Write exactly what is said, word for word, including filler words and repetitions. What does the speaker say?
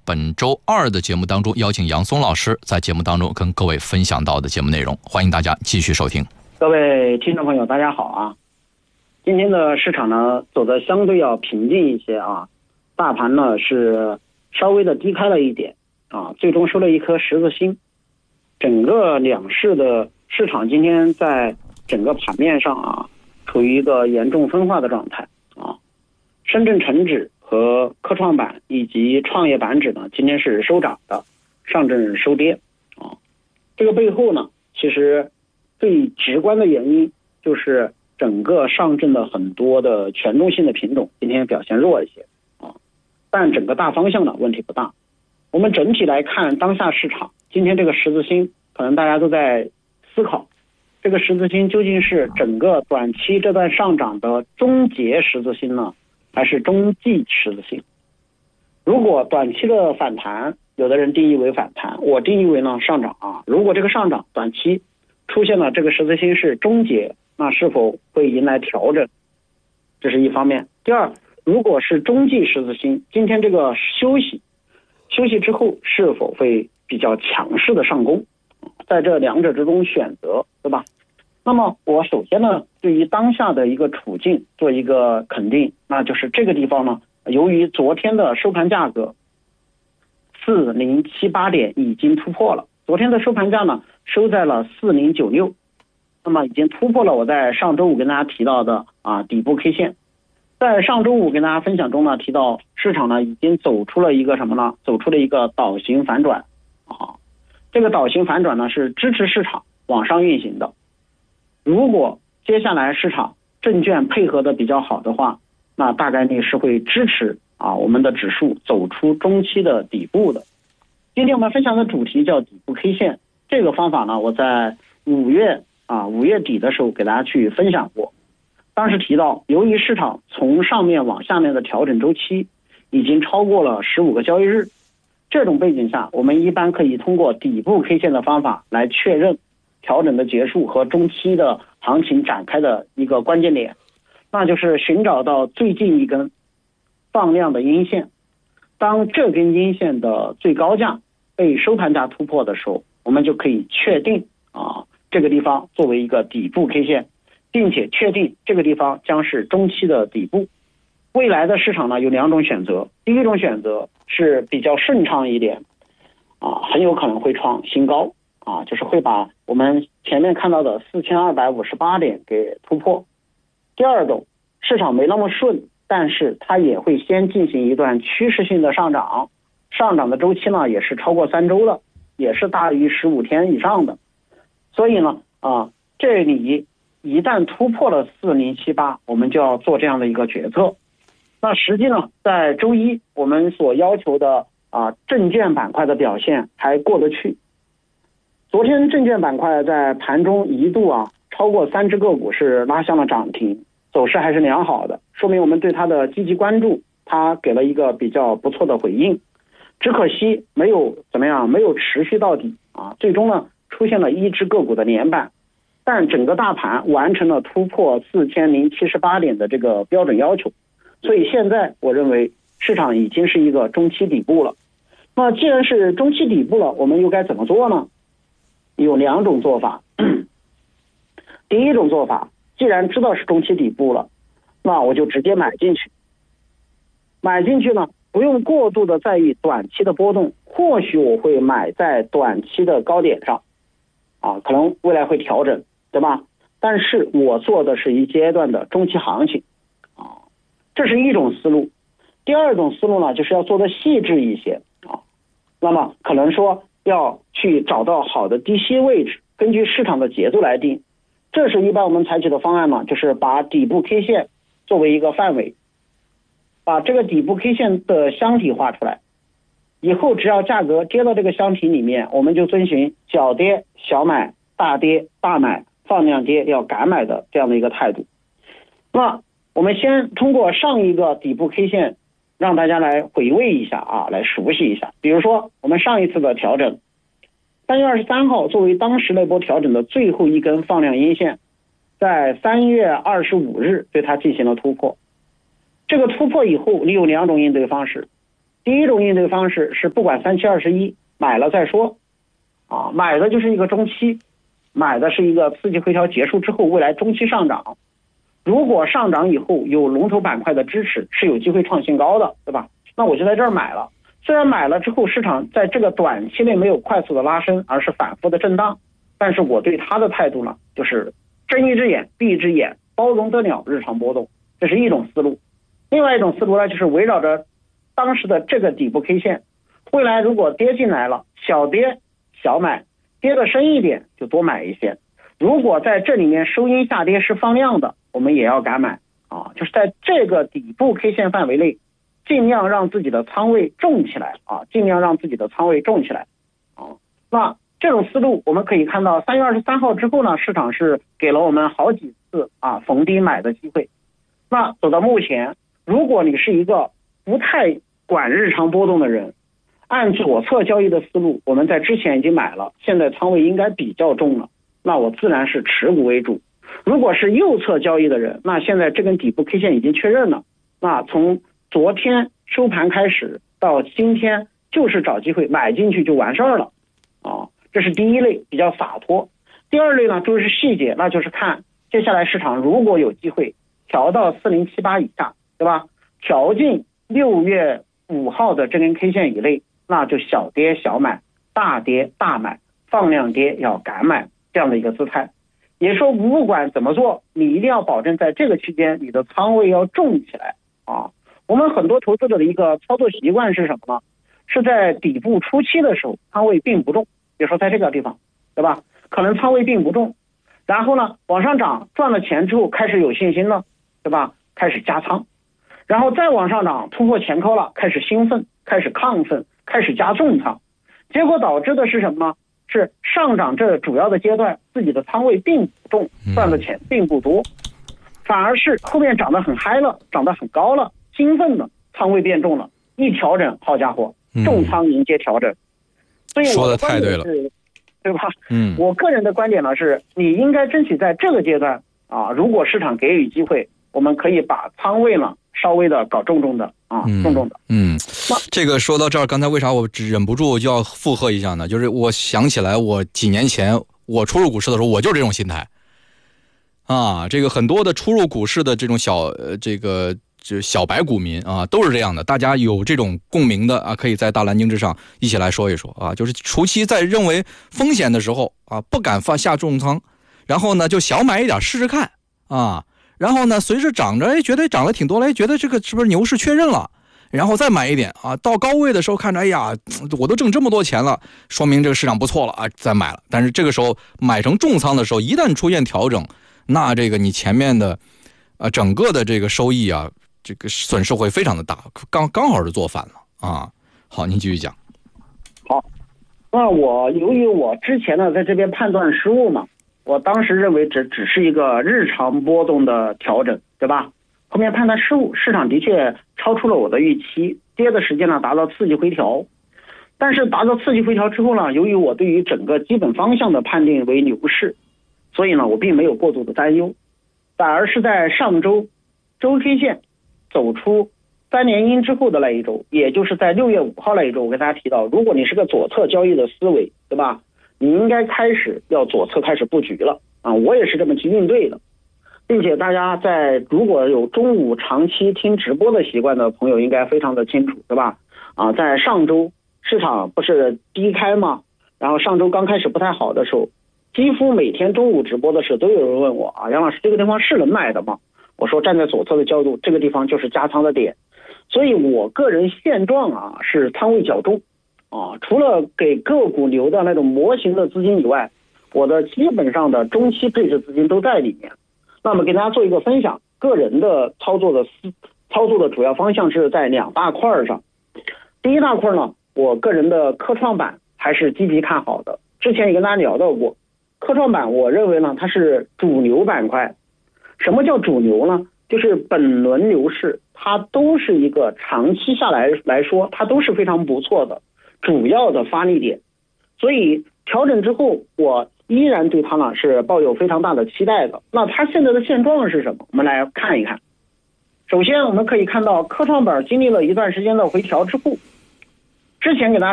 本周二的节目当中邀请杨松老师在节目当中跟各位分享到的节目内容，欢迎大家继续收听。 各位听众朋友大家好啊，今天的市场呢走得相对要平静一些啊，大盘呢是稍微的低开了一点啊，最终收了一颗十字星。整个两市的市场今天在整个盘面上啊处于一个严重分化的状态啊，深圳成指和科创板以及创业板指呢今天是收涨的，上证收跌啊。这个背后呢其实最直观的原因就是整个上证的很多的权重性的品种今天表现弱一些啊，但整个大方向呢问题不大。我们整体来看当下市场，今天这个十字星可能大家都在思考，这个十字星究竟是整个短期这段上涨的终结十字星呢，还是中继十字星？如果短期的反弹，有的人定义为反弹，我定义为呢上涨啊。如果这个上涨短期出现了这个十字星是终结，那是否会迎来调整？这是一方面。第二，如果是中继十字星，今天这个休息休息之后是否会比较强势的上攻？在这两者之中选择，对吧？那么我首先呢对于当下的一个处境做一个肯定，那就是这个地方呢，由于昨天的收盘价格四零七八点已经突破了，昨天的收盘价呢收在了四零九六，那么已经突破了我在上周五跟大家提到的啊底部 K 线。在上周五跟大家分享中呢提到，市场呢已经走出了一个什么呢？走出了一个倒型反转啊。这个倒型反转呢是支持市场往上运行的。如果接下来市场证券配合的比较好的话，那大概率是会支持啊我们的指数走出中期的底部的。今天我们分享的主题叫底部 K 线，这个方法呢我在五月啊五月底的时候给大家去分享过。当时提到，由于市场从上面往下面的调整周期已经超过了十五个交易日，这种背景下，我们一般可以通过底部 K 线的方法来确认调整的结束和中期的行情展开的一个关键点，那就是寻找到最近一根放量的阴线。当这根阴线的最高价被收盘价突破的时候，我们就可以确定啊这个地方作为一个底部 K 线，并且确定这个地方将是中期的底部。未来的市场呢有两种选择，第一种选择是比较顺畅一点啊，很有可能会创新高啊，就是会把我们前面看到的四千二百五十八点给突破。第二种市场没那么顺，但是它也会先进行一段趋势性的上涨，上涨的周期呢也是超过三周的，也是大于十五天以上的。所以呢啊，这里一旦突破了四零七八，我们就要做这样的一个决策。那实际呢在周一我们所要求的啊证券板块的表现还过得去。昨天证券板块在盘中一度啊超过三只个股是拉向了涨停，走势还是良好的，说明我们对它的积极关注，它给了一个比较不错的回应。只可惜没有怎么样，没有持续到底啊，最终呢出现了一只个股的连板，但整个大盘完成了突破四千零七十八点的这个标准要求。所以现在我认为市场已经是一个中期底部了。那既然是中期底部了，我们又该怎么做呢？有两种做法。第一种做法，既然知道是中期底部了，那我就直接买进去。买进去呢，不用过度的在意短期的波动，或许我会买在短期的高点上啊，可能未来会调整，对吧？但是我做的是一阶段的中期行情啊，这是一种思路。第二种思路呢，就是要做的细致一些啊，那么可能说要去找到好的低吸位置，根据市场的节奏来定。这是一般我们采取的方案呢，就是把底部 K 线作为一个范围，把这个底部 K 线的箱体画出来，以后只要价格跌到这个箱体里面，我们就遵循小跌小买，大跌大买，放量跌要敢买的这样的一个态度。那我们先通过上一个底部 K 线让大家来回味一下啊，来熟悉一下。比如说我们上一次的调整，三月二十三号作为当时那波调整的最后一根放量阴线，在三月二十五日对它进行了突破。这个突破以后，你有两种应对方式。 第一种应对方式是不管三七二十一，买了再说，啊，买的就是一个中期，买的是一个刺激回调结束之后未来中期上涨，如果上涨以后有龙头板块的支持，是有机会创新高的，对吧？那我就在这儿买了。虽然买了之后市场在这个短期内没有快速的拉升，而是反复的震荡，但是我对它的态度呢，就是睁一只眼闭一只眼，包容得了日常波动，这是一种思路。另外一种思路呢，就是围绕着当时的这个底部 K 线，未来如果跌进来了，小跌小买，跌得深一点就多买一些。如果在这里面收阴下跌是放量的，我们也要敢买啊，就是在这个底部 K 线范围内，尽量让自己的仓位重起来啊，尽量让自己的仓位重起来啊。那这种思路我们可以看到，三月二十三号之后呢，市场是给了我们好几次啊逢低买的机会。那走到目前，如果你是一个不太管日常波动的人，按左侧交易的思路，我们在之前已经买了，现在仓位应该比较重了，那我自然是持股为主。如果是右侧交易的人，那现在这根底部 K 线已经确认了，那从昨天收盘开始到今天就是找机会买进去就完事儿了啊，这是第一类，比较洒脱。第二类呢，就是细节，那就是看接下来市场如果有机会调到四零七八以下，对吧？调进六月五号的这根 K 线以内，那就小跌小买，大跌大买，放量跌要敢买，这样的一个姿态。也说不管怎么做，你一定要保证在这个区间你的仓位要重起来啊。我们很多投资者的一个操作习惯是什么呢？是在底部初期的时候仓位并不重，比如说在这个地方，对吧？可能仓位并不重，然后呢往上涨赚了钱之后开始有信心了，对吧？开始加仓，然后再往上涨突破前高了，开始兴奋，开始亢奋，开始加重仓，结果导致的是什么呢？是上涨这主要的阶段自己的仓位并不重，赚的钱并不多，反而是后面涨得很嗨了，涨得很高了，兴奋了，仓位变重了，一调整好家伙，重仓迎接调整。嗯、所以我的观点是，说得太对了，对吧？嗯，我个人的观点呢是，你应该争取在这个阶段啊，如果市场给予机会，我们可以把仓位呢稍微的搞重重的啊，重重的。 嗯，这个说到这儿，刚才为啥我忍不住就要附和一下呢？就是我想起来，我几年前我初入股市的时候，我就是这种心态啊。这个很多的初入股市的这种小呃这个这小白股民啊，都是这样的。大家有这种共鸣的啊，可以在大蓝鲸之上一起来说一说啊。就是初期在认为风险的时候啊，不敢放下重仓，然后呢就小买一点试试看啊。然后呢，随着涨着，哎，觉得涨了挺多了，哎，觉得这个是不是牛市确认了，然后再买一点啊。到高位的时候看着，哎呀，我都挣这么多钱了，说明这个市场不错了啊，再买了。但是这个时候买成重仓的时候，一旦出现调整，那这个你前面的，呃，整个的这个收益啊，这个损失会非常的大，刚刚好是做反了啊。好，您继续讲。 好，那我由于我之前呢在这边判断失误嘛。我当时认为这只是一个日常波动的调整，对吧？后面判断失误，市场的确超出了我的预期，跌的时间呢达到刺激回调。但是达到刺激回调之后呢，由于我对于整个基本方向的判定为牛市，所以呢我并没有过度的担忧，反而是在上周周 K 线走出三连阴之后的那一周，也就是在六月五号那一周，我跟大家提到，如果你是个左侧交易的思维，对吧？你应该开始要左侧开始布局了啊！我也是这么去应对的，并且大家在如果有中午长期听直播的习惯的朋友，应该非常的清楚，对吧？啊，在上周市场不是低开吗？然后上周刚开始不太好的时候，几乎每天中午直播的时候都有人问我啊，杨老师这个地方是能买的吗？我说站在左侧的角度，这个地方就是加仓的点，所以我个人现状啊是仓位较重。啊，除了给个股留的那种模型的资金以外，我的基本上的中期配置资金都在里面。那么给大家做一个分享，个人的操作的思操作的主要方向是在两大块上。第一大块呢，我个人的科创板还是积极看好的。之前也跟大家聊到过，科创板我认为呢它是主流板块。什么叫主流呢？就是本轮牛市它都是一个长期下来来说，它都是非常不错的。主要的发力点，所以调整之后，我依然对它呢是抱有非常大的期待的。那它现在的现状是什么？我们来看一看。首先，我们可以看到科创板经历了一段时间的回调之后， 之前给大